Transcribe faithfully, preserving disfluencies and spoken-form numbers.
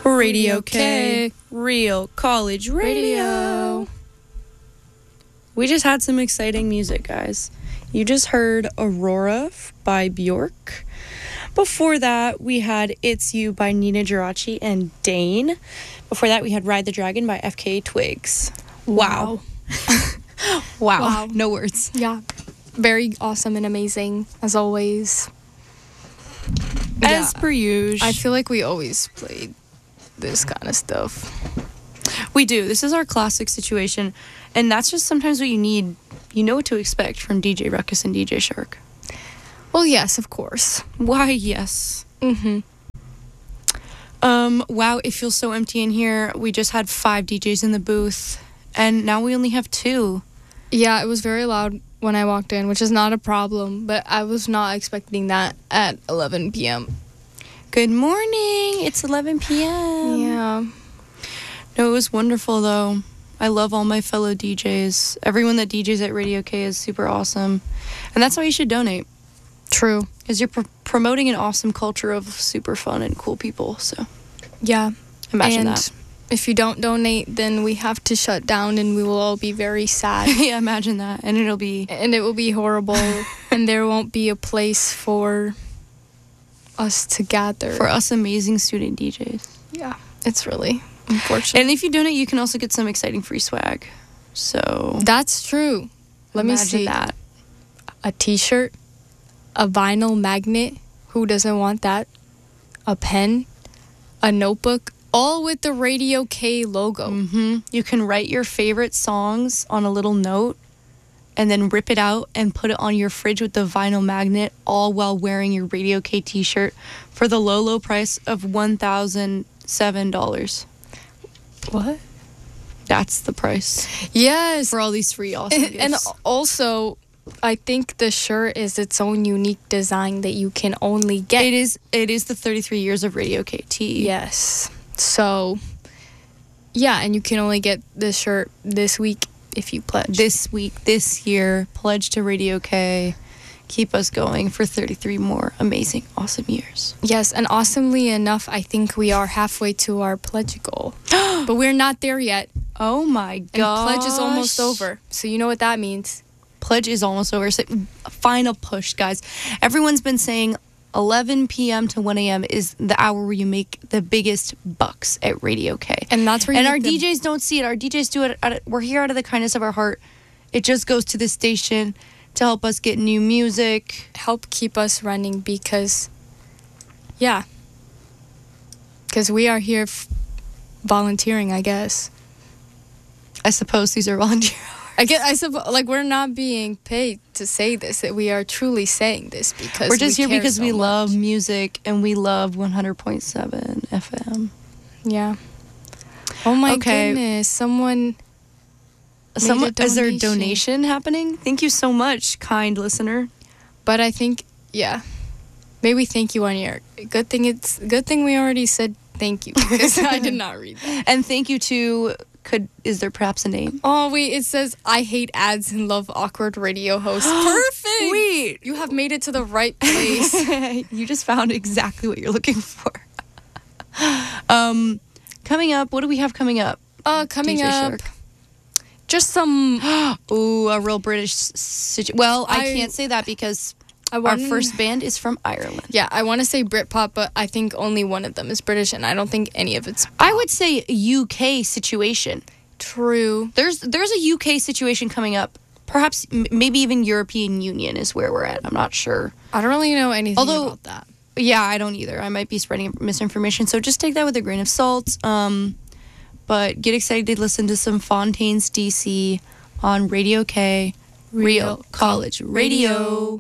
Radio K, Real College Radio. We just had some exciting music, guys. You just heard Aurora f- by Bjork. Before that, we had It's You by Nina Geraci and Dane. Before that, we had Ride the Dragon by F K Twigs. Wow. Wow. Wow. No words. Yeah. Very awesome and amazing, as always. As Yeah. per usual. I feel like we always played this kind of stuff. We do. This is our classic situation. And that's just sometimes what you need. You know what to expect from D J Ruckus and D J Shark. Well, yes, of course. Why, yes. Mm-hmm. Um, wow, it feels so empty in here. We just had five D Js in the booth. And now we only have two. Yeah, it was very loud when I walked in, which is not a problem, but I was not expecting that at eleven p.m. Good morning. It's eleven p.m. Yeah. No, it was wonderful, though. I love all my fellow D Js. Everyone that D Js at Radio K is super awesome. And that's why you should donate. True. Because you're pr- promoting an awesome culture of super fun and cool people. So Yeah. imagine and that. if you don't donate, then we have to shut down and we will all be very sad. Yeah, imagine that. And it'll be... And it will be horrible. And there won't be a place for us to gather. for us amazing student D Js. Yeah. It's really unfortunate. And if you donate, you can also get some exciting free swag. So That's true. Let me imagine see. that. A t-shirt, a vinyl magnet. Who doesn't want that? A pen, a notebook, all with the Radio K logo. hmm You can write your favorite songs on a little note and then rip it out and put it on your fridge with the vinyl magnet, all while wearing your Radio K t-shirt for the low, low price of one thousand seven dollars. What? That's the price Yes. for all these free awesome gifts. And also, I think the shirt is its own unique design that you can only get. It is it is the thirty-three years of Radio K T. Yes. So, yeah, and you can only get this shirt this week if you pledge. This week, this year, pledge to Radio K. Keep us going for thirty-three more amazing, awesome years. Yes, and awesomely enough, I think we are halfway to our pledge goal. But we're not there yet. Oh my And gosh. pledge is almost over. So you know what that means. Pledge is almost over. So, final push, guys. Everyone's been saying eleven p.m. to one a.m. is the hour where you make the biggest bucks at Radio K. And that's where you And make our the- D Js don't see it. Our D Js do it. Out of, we're here out of the kindness of our heart. It just goes to the station to help us get new music. help keep us running because, yeah. Because we are here f- volunteering, I guess. I suppose these are volunteer. I guess I suppose like we're not being paid to say this. That we are truly saying this because We're just we here care because so we much. love music and we love one hundred point seven F M. Yeah. Oh my Okay. goodness! Someone. Someone, a is there a donation. donation happening? Thank you so much, kind listener. But I think yeah, maybe thank you on your. Good thing it's good thing we already said thank you because I did not read that. And thank you to, could, is there perhaps a name? Oh wait, it says I hate ads and love awkward radio hosts. Perfect. Wait. You have made it to the right place. You just found exactly what you're looking for. um, coming up, what do we have coming up? Uh, coming D J up, Shark. just some. Ooh, a real British situ- Well, I, I- can't say that because I our want, first band is from Ireland. Yeah, I want to say Britpop, but I think only one of them is British, and I don't think any of it's I would say U K situation. true. There's there's a U K situation coming up. Perhaps m- maybe even European Union is where we're at. I'm not sure. I don't really know anything Although- about that. Yeah, I don't either. I might be spreading misinformation, so just take that with a grain of salt. Um, but get excited to listen to some Fontaines D C on Radio K, Real College Radio.